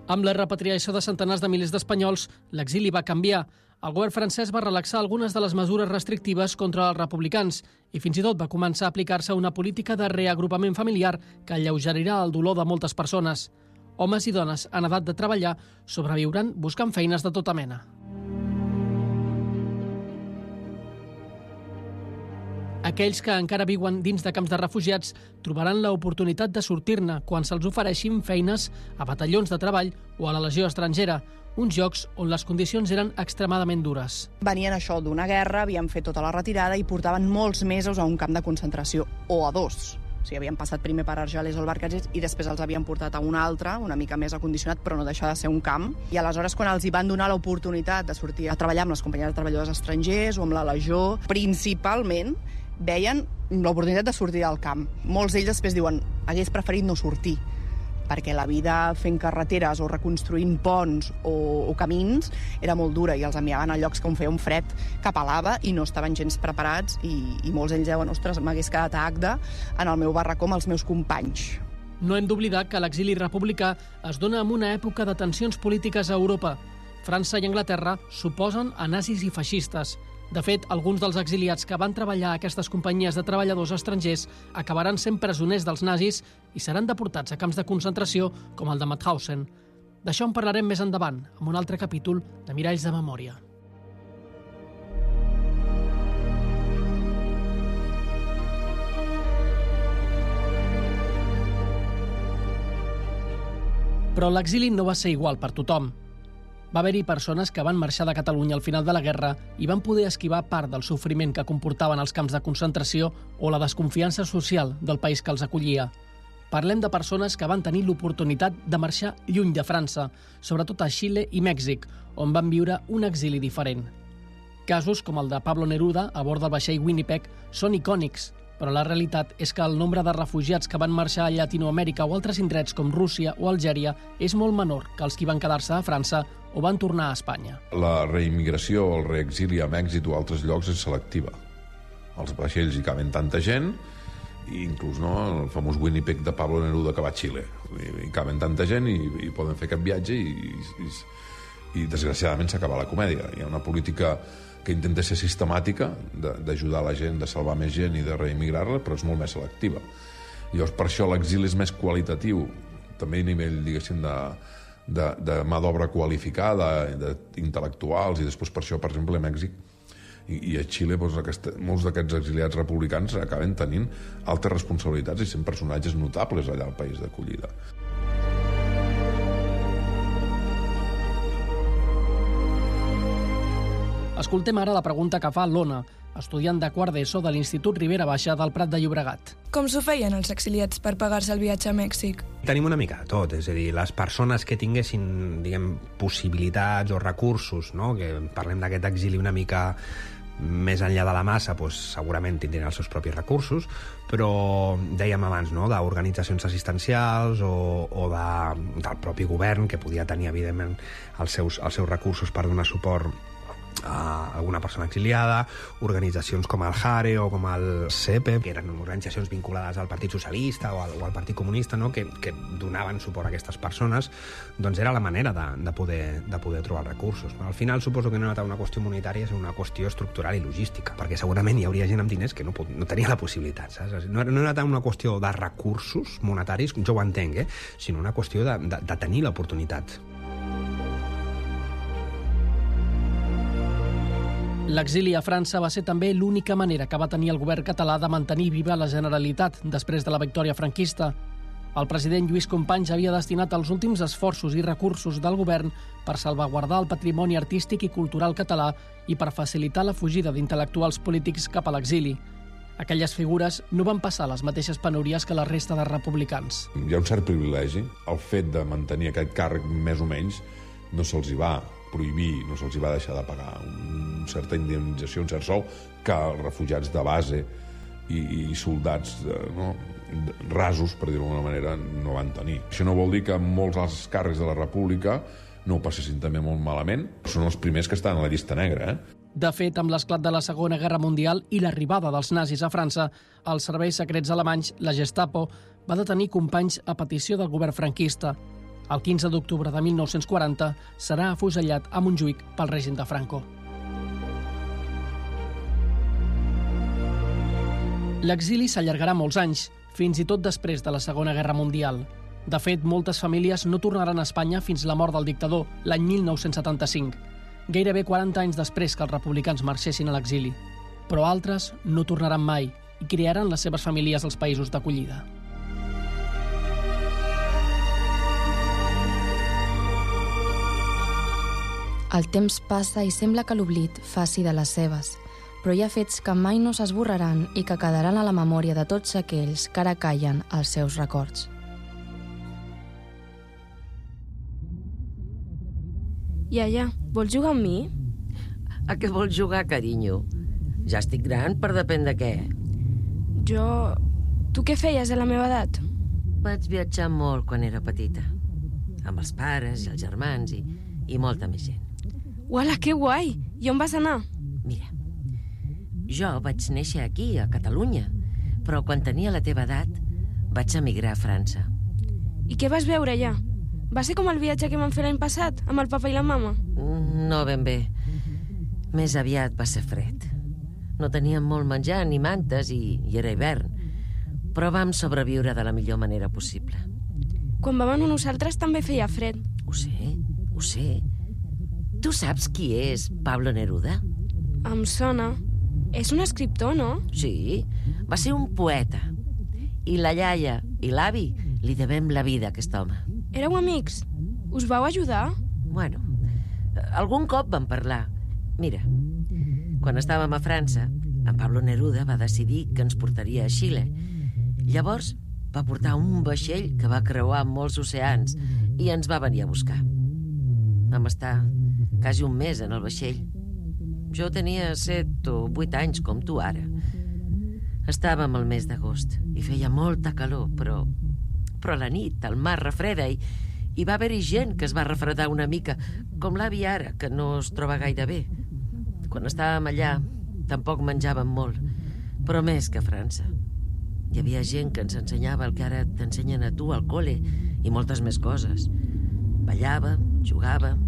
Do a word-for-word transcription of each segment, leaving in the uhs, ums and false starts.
Amb la repatriació de centenars de milers d'espanyols, l'exili va canviar. El govern francès va relaxar algunes de les mesures restrictives contra els republicans i fins i tot va començar a aplicar-se una política de reagrupament familiar que alleugerirà el dolor de moltes persones. Homes i dones en edat de treballar sobreviuran buscant feines de tota mena. Aquells que encara viuen dins de camps de refugiats trobaran l'oportunitat de sortir-ne quan se'ls ofereixin feines a batallons de treball o a la legió estrangera, uns llocs on les condicions eren extremadament dures. Venien això d'una guerra, havien fet tota la retirada i portaven molts mesos a un camp de concentració, o a dos. O sigui, havien passat primer per Argelès o el Barcagès i després els havien portat a un altre, una mica més acondicionat, però no deixa de ser un camp. I aleshores, quan els hi van donar l'oportunitat de sortir a treballar amb les companyies de treballadors estrangers o amb la legió, principalment veien l'oportunitat de sortir del camp. Molts d'ells després diuen hagués preferit no sortir, perquè la vida fent carreteres o reconstruint ponts o, o camins era molt dura i els enviaven a llocs on feia un fred que pelava i no estaven gens preparats i, i molts d'ells deuen, ostres, m'hagués quedat a Agde en el meu barracó amb els meus companys. No hem d'oblidar que l'exili republicà es dona en una època de tensions polítiques a Europa. França i Anglaterra s'oposen a nazis i feixistes. De fet, alguns dels exiliats que van treballar a aquestes companyies de treballadors estrangers acabaran sent presoners dels nazis i seran deportats a camps de concentració com el de Mauthausen. D'això en parlarem més endavant, en un altre capítol de Miralls de Memòria. Però l'exili no va ser igual per tothom. Va haver-hi persones que van marxar de Catalunya al final de la guerra i van poder esquivar part del sofriment que comportaven els camps de concentració o la desconfiança social del país que els acollia. Parlem de persones que van tenir l'oportunitat de marxar lluny de França, sobretot a Xile i Mèxic, on van viure un exili diferent. Casos com el de Pablo Neruda a bord del vaixell Winnipeg són icònics, però la realitat és que el nombre de refugiats que van marxar a Llatinoamèrica o altres indrets com Rússia o Algèria és molt menor que els que van quedar-se a França o van tornar a Espanya. La reimmigració o el reexili a Mèxic o altres llocs és selectiva. Els vaixells hi caben tanta gent, i inclús no, el famós Winnipeg de Pablo Neruda que va a Xile. Hi caben tanta gent i, i poden fer aquest viatge i, i, i desgraciadament s'acaba la comèdia. Hi ha una política que intenta ser sistemàtica, d'ajudar la gent, de salvar més gent i de reimmigrar-la, però és molt més selectiva. Llavors, per això l'exili és més qualitatiu, també a nivell, diguéssim, de, de, de mà d'obra qualificada, d'intel·lectuals, i després per això, per exemple, a Mèxic i, i a Xile, doncs, aquesta, molts d'aquests exiliats republicans acaben tenint altes responsabilitats i sent personatges notables allà al país d'acollida. Escoltem ara la pregunta que fa l'Ona, estudiant de quart d'ESO de l'Institut Ribera Baixa del Prat de Llobregat. Com s'ho feien els exiliats per pagar-se el viatge a Mèxic? Tenim una mica de tot, és a dir, les persones que tinguessin, diguem, possibilitats o recursos, no? Que parlem d'aquest exili una mica més enllà de la massa, doncs, segurament tindrien els seus propis recursos, però dèiem abans, no?, d'organitzacions assistencials o, o de, del propi govern, que podia tenir, evidentment, els seus, els seus recursos per donar suport a alguna persona exiliada, organitzacions com el Jare o com el C E P E, que eren organitzacions vinculades al Partit Socialista o al, o al Partit Comunista, no?, que, que donaven suport a aquestes persones, doncs era la manera de, de, poder, de poder trobar recursos. Al final suposo que no era una qüestió monetària, és una qüestió estructural i logística, perquè segurament hi hauria gent amb diners que no, no tenia la possibilitat, saps? No, no era tant una qüestió de recursos monetaris, jo ho entenc, eh? Sinó una qüestió de, de, de tenir l'oportunitat. L'exili a França va ser també l'única manera que va tenir el govern català de mantenir viva la Generalitat després de la victòria franquista. El president Lluís Companys havia destinat els últims esforços i recursos del govern per salvaguardar el patrimoni artístic i cultural català i per facilitar la fugida d'intel·lectuals polítics cap a l'exili. Aquelles figures no van passar les mateixes penúries que la resta de republicans. Hi ha un cert privilegi. El fet de mantenir aquest càrrec més o menys no se'ls hi va prohibir, no se'ls va deixar de pagar una certa indemnització, un cert sou, que els refugiats de base i, i soldats no, rasos, per dir-ho d'alguna manera, no van tenir. Això no vol dir que molts dels càrrecs de la República no ho passessin també molt malament. Són els primers que estan a la llista negra, eh? De fet, amb l'esclat de la Segona Guerra Mundial i l'arribada dels nazis a França, els serveis secrets alemanys, la Gestapo, va detenir Companys a petició del govern franquista. El quinze d'octubre de mil nou-cents quaranta serà afusellat a Montjuïc pel règim de Franco. L'exili s'allargarà molts anys, fins i tot després de la Segona Guerra Mundial. De fet, moltes famílies no tornaran a Espanya fins la mort del dictador, l'any mil nou-cents setanta-cinc, gairebé quaranta anys després que els republicans marxessin a l'exili. Però altres no tornaran mai i crearan les seves famílies als països d'acollida. El temps passa i sembla que l'oblit faci de les seves, però hi ha fets que mai no s'esborraran i que quedaran a la memòria de tots aquells que ara callen els seus records. Iaia, vols jugar amb mi? A què vols jugar, carinyo? Ja estic gran per depèn de què. Jo... Tu què feies a la meva edat? Vaig viatjar molt quan era petita. Amb els pares i els germans i, i molta més gent. Uala, que guai! I on vas anar? Mira, jo vaig néixer aquí, a Catalunya, però quan tenia la teva edat vaig emigrar a França. I què vas veure allà? Va ser com el viatge que vam fer l'any passat, amb el papa i la mama? No ben bé. Més aviat va ser fred. No teníem molt menjar ni mantes i, i era hivern, però vam sobreviure de la millor manera possible. Quan vam anar nosaltres també feia fred. Ho sé, ho sé. Tu saps qui és Pablo Neruda? Em sona. És un escriptor, no? Sí, va ser un poeta. I la iaia i l'avi li devem la vida a aquest home. Éreu amics? Us vau ajudar? Bueno, algun cop vam parlar. Mira, quan estàvem a França, en Pablo Neruda va decidir que ens portaria a Xile. Llavors va portar un vaixell que va creuar molts oceans i ens va venir a buscar. Vam estar quasi un mes en el vaixell. Jo tenia set o vuit anys, com tu ara. Estàvem al mes d'agost i feia molta calor, però, però a la nit el mar refreda i hi va haver-hi gent que es va refredar una mica, com l'avi ara, que no es troba gaire bé. Quan estàvem allà, tampoc menjàvem molt, però més que a França. Hi havia gent que ens ensenyava el que ara t'ensenyen a tu al col·le i moltes més coses. Ballàvem, jugàvem...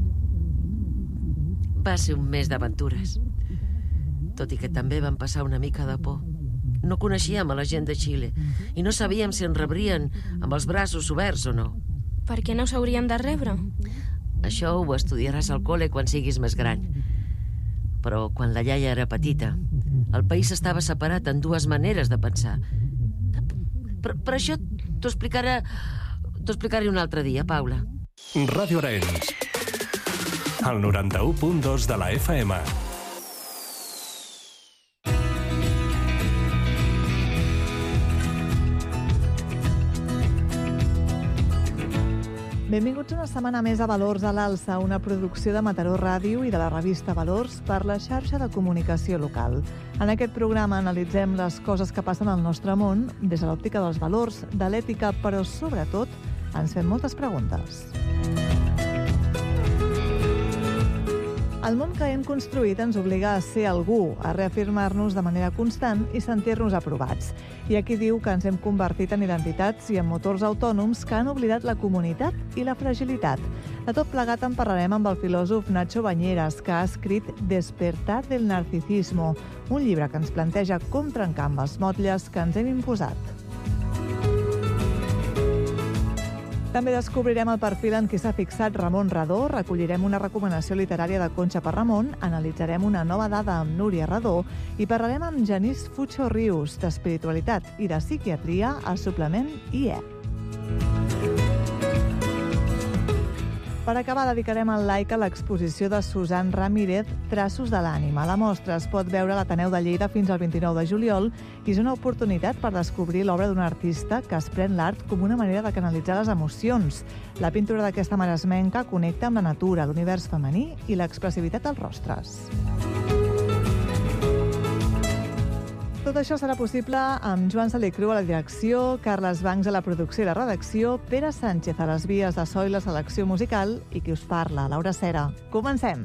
Va ser un mes d'aventures, tot i que també vam passar una mica de por. No coneixíem a la gent de Xile i no sabíem si ens rebrien amb els braços oberts o no. Per què no s'haurien de rebre? Això ho estudiaràs al col·le quan siguis més gran. Però quan la iaia era petita, el país estava separat en dues maneres de pensar. Per, per això t'ho explicaré, t'ho explicaré un altre dia, Paula. Ràdio Arenys, al noranta-u punt dos de la F M. Benvinguts una setmana més a Valors a l'Alça, una producció de Mataró Ràdio i de la revista Valors per la xarxa de comunicació local. En aquest programa analitzem les coses que passen al nostre món des de l'òptica dels valors, de l'ètica, però sobretot ens fem moltes preguntes. El món que hem construït ens obliga a ser algú, a reafirmar-nos de manera constant i sentir-nos aprovats. Hi ha qui diu que ens hem convertit en identitats i en motors autònoms que han oblidat la comunitat i la fragilitat. De tot plegat en parlarem amb el filòsof Nacho Bañeras, que ha escrit Despertar del narcisismo, un llibre que ens planteja com trencar amb els motlles que ens hem imposat. També descobrirem el perfil en què s'ha fixat Ramon Radó, recollirem una recomanació literària de Concha per Ramon, analitzarem una nova dada amb Núria Radó i parlarem amb Genís Fucho Rius d'espiritualitat i de psiquiatria al suplement I E. Per acabar, dedicarem el like a l'exposició de Susan Ramírez, Traços de l'ànima. La mostra es pot veure a l'Ateneu de Lleida fins al vint-i-nou de juliol i és una oportunitat per descobrir l'obra d'un artista que es pren l'art com una manera de canalitzar les emocions. La pintura d'aquesta maresmenca connecta amb la natura, l'univers femení i l'expressivitat dels rostres. Tot això serà possible amb Joan Salicru a la direcció, Carles Bancs a la producció i la redacció, Pere Sánchez a les vies de so i la selecció musical i qui us parla, Laura Cera. Comencem!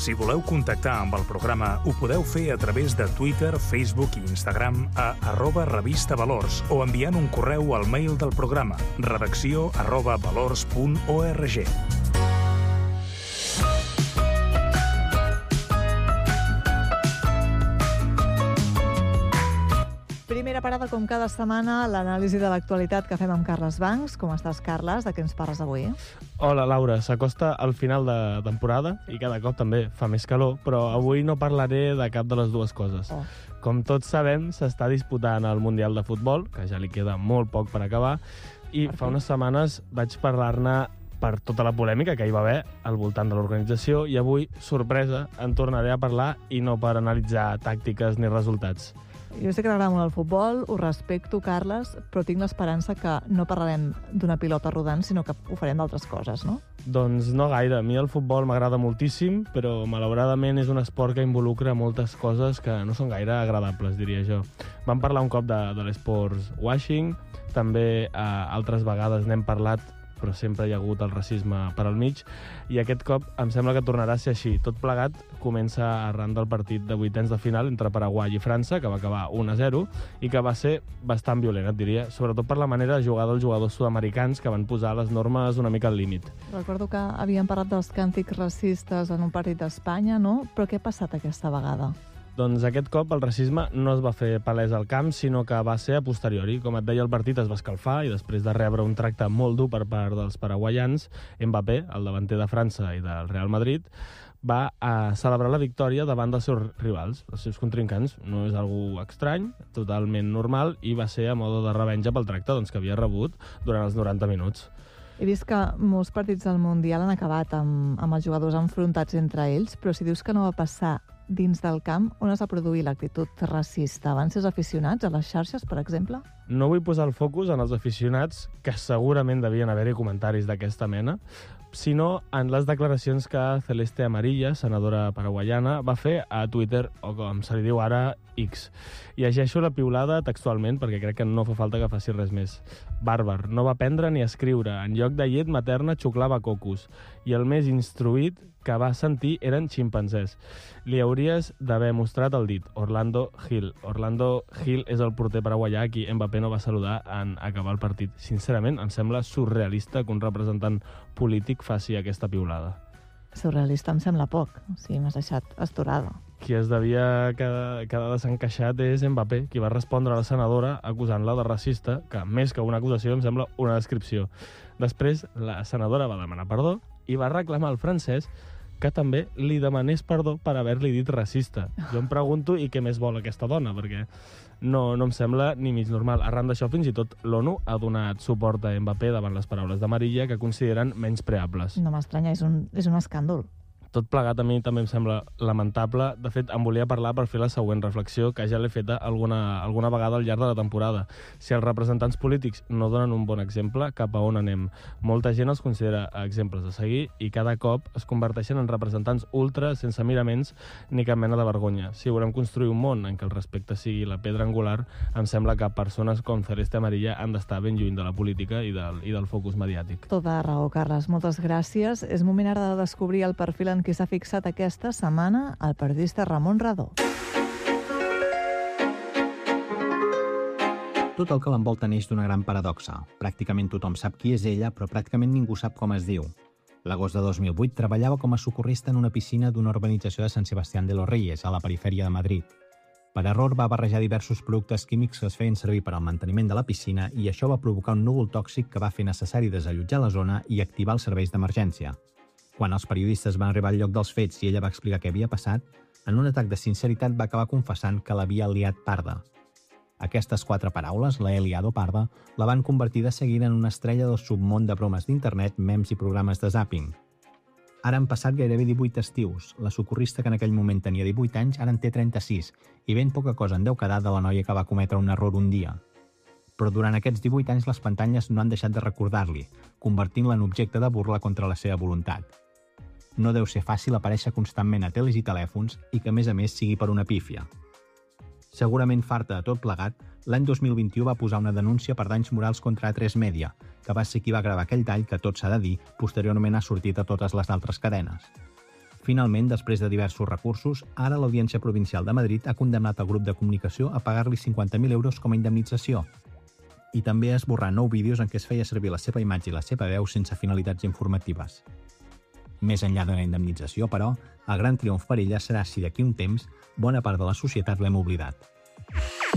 Si voleu contactar amb el programa, ho podeu fer a través de Twitter, Facebook i Instagram a arroba revista valors o enviant un correu al mail del programa redacció arroba valors punt org. Primera parada, com cada setmana, l'anàlisi de l'actualitat que fem amb Carles Bancs. Com estàs, Carles? De què ens parles avui? Hola, Laura. S'acosta al final de temporada i cada cop també fa més calor, però avui no parlaré de cap de les dues coses. Oh. Com tots sabem, s'està disputant el Mundial de Futbol, que ja li queda molt poc per acabar, i fa unes setmanes vaig parlar-ne per tota la polèmica que hi va haver al voltant de l'organització, i avui, sorpresa, en tornaré a parlar i no per analitzar tàctiques ni resultats. Jo sé que t'agrada molt el futbol, ho respecto, Carles, però tinc l'esperança que no parlarem d'una pilota rodant, sinó que ho farem d'altres coses, no? Doncs no gaire. A mi el futbol m'agrada moltíssim, però malauradament és un esport que involucra moltes coses que no són gaire agradables, diria jo. Vam parlar un cop de, de l'esports washing, també eh, altres vegades n'hem parlat, però sempre hi ha hagut el racisme per al mig, i aquest cop em sembla que tornarà a ser així. Tot plegat comença arran del partit de vuitens de final entre Paraguai i França, que va acabar un a zero, i que va ser bastant violent, et diria, sobretot per la manera de jugar dels jugadors sud-americans, que van posar les normes una mica al límit. Recordo que havíem parlat dels càntics racistes en un partit d'Espanya, no? Però què ha passat aquesta vegada? Doncs aquest cop el racisme no es va fer palès al camp, sinó que va ser a posteriori. Com et deia, el partit es va escalfar i després de rebre un tracte molt dur per part dels paraguaians, Mbappé, el davanter de França i del Real Madrid, va a celebrar la victòria davant dels seus rivals, els seus contrincants. No és algú estrany, totalment normal, i va ser a modo de revenja pel tracte doncs, que havia rebut durant els noranta minuts. He vist que molts partits del Mundial han acabat amb, amb els jugadors enfrontats entre ells, però si dius que no va passar dins del camp, on es va produir l'actitud racista? Van ser els aficionats a les xarxes, per exemple? No vull posar el focus en els aficionats, que segurament devien haver-hi comentaris d'aquesta mena, sinó en les declaracions que Celeste Amarilla, senadora paraguaiana, va fer a Twitter, o com se li diu ara, X. Llegeixo la piulada textualment, perquè crec que no fa falta que faci res més. Bàrbar, no va aprendre ni a escriure. En lloc de llet materna xuclava cocos. I el més instruït que va sentir eren ximpanzés. Li hauries d'haver mostrat el dit. Orlando Gil. Orlando Gil és el porter paraguaià a qui Mbappé no va saludar en acabar el partit. Sincerament, em sembla surrealista que un representant polític faci aquesta piulada. Surrealista em sembla poc. O sigui, m'has deixat astorada. Qui es devia quedar, quedar desencaixat és Mbappé, qui va respondre a la senadora acusant-la de racista, que més que una acusació em sembla una descripció. Després, la senadora va demanar perdó i va reclamar al francès que també li demanés perdó per haver-li dit racista. Jo em pregunto, i què més vol aquesta dona? Perquè no, no em sembla ni mig normal. Arran d'això, fins i tot l'ONU ha donat suport a Mbappé davant les paraules d'Amarilla, que consideren menyspreables. No m'estranya, és un, és un escàndol. Tot plegat a mi també em sembla lamentable. De fet, em volia parlar per fer la següent reflexió, que ja l'he feta alguna, alguna vegada al llarg de la temporada. Si els representants polítics no donen un bon exemple, cap a on anem? Molta gent els considera exemples a seguir i cada cop es converteixen en representants ultra, sense miraments ni cap mena de vergonya. Si volem construir un món en què el respecte sigui la pedra angular, em sembla que persones com Celeste Amarilla han d'estar ben lluny de la política i del, i del focus mediàtic. Tota raó, Carles. Moltes gràcies. És moment ara de descobrir el perfil en qui s'ha fixat aquesta setmana el periodista Ramon Radó. Tot el que l'envolta neix d'una gran paradoxa. Pràcticament tothom sap qui és ella, però pràcticament ningú sap com es diu. L'agost de dos mil vuit treballava com a socorrista en una piscina d'una urbanització de Sant Sebastián de los Reyes, a la perifèria de Madrid. Per error va barrejar diversos productes químics que es feien servir per al manteniment de la piscina i això va provocar un núvol tòxic que va fer necessari desallotjar la zona i activar els serveis d'emergència. Quan els periodistes van arribar al lloc dels fets i ella va explicar què havia passat, en un atac de sinceritat va acabar confessant que l'havia liat parda. Aquestes quatre paraules, la he liado parda, la van convertir de seguida en una estrella del submón de bromes d'internet, memes i programes de zàping. Ara han passat gairebé divuit estius. La socorrista, que en aquell moment tenia divuit anys, ara en té trenta-sis, i ben poca cosa en deu quedar de la noia que va cometre un error un dia. Però durant aquests divuit anys les pantalles no han deixat de recordar-li, convertint-la en objecte de burla contra la seva voluntat. No deu ser fàcil aparèixer constantment a teles i telèfons i que, a més a més, sigui per una pífia. Segurament farta de tot plegat, l'any dos mil vint-i-u va posar una denúncia per danys morals contra A tres Media, que va ser qui va gravar aquell tall que, tot s'ha de dir, posteriorment ha sortit a totes les altres cadenes. Finalment, després de diversos recursos, ara l'Audiència Provincial de Madrid ha condemnat el grup de comunicació a pagar-li cinquanta mil euros com a indemnització i també a esborrar nou vídeos en què es feia servir la seva imatge i la seva veu sense finalitats informatives. Més enllà de la indemnització, però, el gran triomf per ella serà si d'aquí un temps bona part de la societat l'hem oblidat.